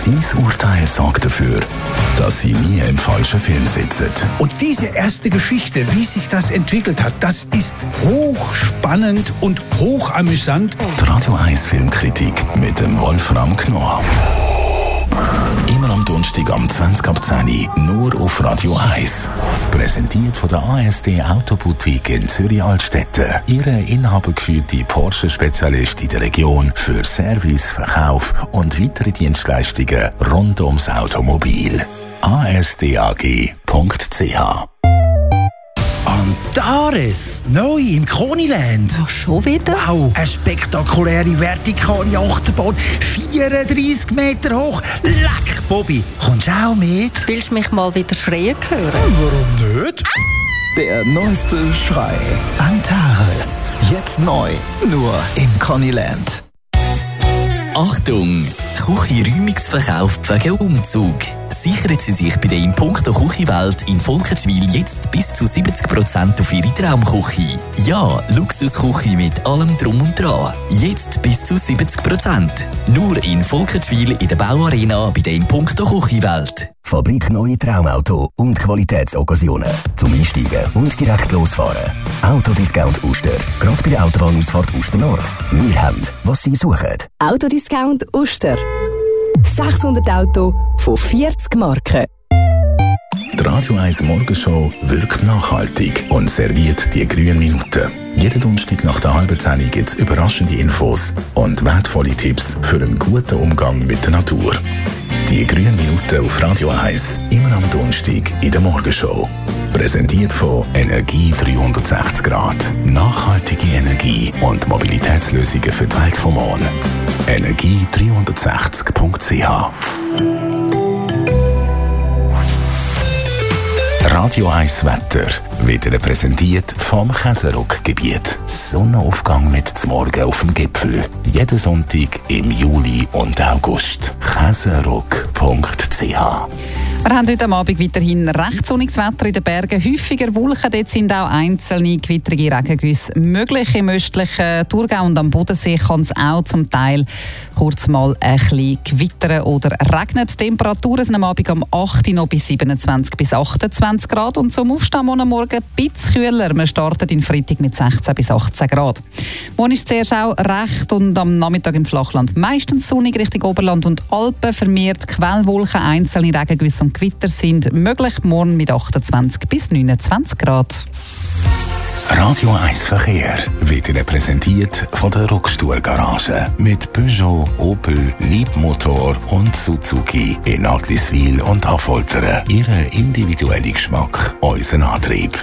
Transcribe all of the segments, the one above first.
Sein Urteil sorgt dafür, dass Sie nie im falschen Film sitzen. Und diese erste Geschichte, wie sich das entwickelt hat, das ist hochspannend und hochamüsant. Die Radio 1 Filmkritik mit dem Wolfram Knorr. Immer am Donnerstag am 20:10 nur auf Radio 1. Präsentiert von der ASD Autoboutique in Zürich-Altstetten. Ihre inhabergeführte Porsche-Spezialist in der Region für Service, Verkauf und weitere Dienstleistungen rund ums Automobil. asdag.ch. Antares, neu im Koniland. Ach, schon wieder? Wow, eine spektakuläre vertikale Achterbahn, 34 Meter hoch. Leck, Bobby, kommst du auch mit? Willst du mich mal wieder schreien hören? Warum nicht? Der neueste Schrei. Antares. Jetzt neu. Nur im Koniland. Achtung! Küchenräumungsverkauf wegen Umzug. Sichern Sie sich bei der Impuncto Küchenwelt in Volkertschwil jetzt bis zu 70% auf Ihre Traumküche. Ja, Luxusküche mit allem Drum und Dran. Jetzt bis zu 70%. Nur in Volkertschwil in der Bauarena bei der Impuncto Küchenwelt. Fabrik neue Traumauto und Qualitätsoccasionen. Zum Einsteigen und direkt losfahren. Autodiscount Uster. Gerade bei der Autobahnausfahrt Uster Nord. Wir haben, was Sie suchen. Autodiscount Uster. 600 Auto von 40 Marken. Die Radio 1 Morgenshow wirkt nachhaltig und serviert die grünen Minuten. Jeden Donnerstag nach der 9:30 gibt es überraschende Infos und wertvolle Tipps für einen guten Umgang mit der Natur. Die grünen Minuten auf Radio 1, immer am Donnerstag in der Morgenshow. Präsentiert von Energie 360 Grad. Nachhaltige Energie und Mobilitätslösungen für die Welt vom morgen. Energie360.ch. Radio 1 Wetter wird Ihnen präsentiert vom Käseruck-Gebiet. Sonnenaufgang mit zum Morgen auf dem Gipfel. Jeden Sonntag im Juli und August. Käseruck.ch. Wir haben heute Abend weiterhin recht sonniges Wetter in den Bergen. Häufiger Wolken, dort sind auch einzelne gewittrige Regengüsse möglich. Im östlichen Thurgau und am Bodensee kann es auch zum Teil kurz mal ein bisschen gewittern oder regnen. Die Temperaturen sind am Abend am 8. noch bis 27 bis 28 Grad und zum Aufstehen am Morgen ein bisschen kühler. Wir starten in Freitag mit 16 bis 18 Grad. Morgen ist zuerst auch recht und am Nachmittag im Flachland meistens sonnig, Richtung Oberland und Alpen. Vermehrt Quellwolken, einzelne Regengüsse und Gewitter sind möglich. Morgen mit 28 bis 29 Grad. Radio 1 Verkehr wird Ihnen präsentiert von der Ruckstuhlgarage mit Peugeot, Opel, Leapmotor und Suzuki in Agliswil und Affoltern. Ihren individuellen Geschmack, unseren Antrieb.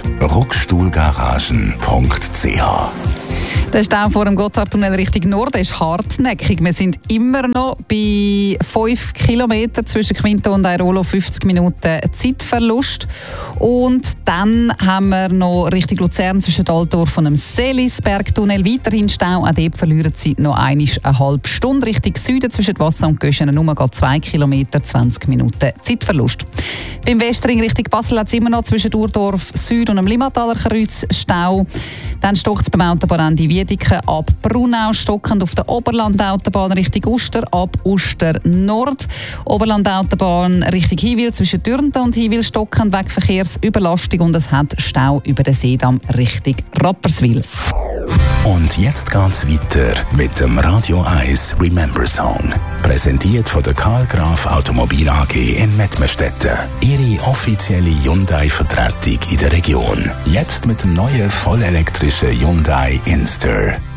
Ruckstuhlgaragen.ch. Der Stau vor dem Gotthardtunnel Richtung Norden ist hartnäckig. Wir sind immer noch bei 5 Kilometern zwischen Quinto und Airolo, 50 Minuten Zeitverlust. Und dann haben wir noch Richtung Luzern zwischen Altdorf und dem Seelisbergtunnel weiterhin Stau. Auch dort verlieren Sie noch eine halbe Stunde. Richtung Süden zwischen Wasser und Göschenen nur 2 Kilometer, 20 Minuten Zeitverlust. Beim Westring Richtung Basel hat es immer noch zwischen Urdorf Süd und dem Limmataler Kreuz Stau. Dann stockt es beim Autobahnende Wiedeke ab Brunau, stockend auf der Oberlandautobahn Richtung Uster, ab Uster Nord. Oberlandautobahn Richtung Hiwil zwischen Dürnten und Hiwil stockend wegen Verkehrsüberlastung und es hat Stau über den Seedamm Richtung Rapperswil. Und jetzt geht's weiter mit dem Radio 1 Remember Song. Präsentiert von der Karl Graf Automobil AG in Mettmerstetten. Ihre offizielle Hyundai-Vertretung in der Region. Jetzt mit dem neuen vollelektrischen Hyundai Inster.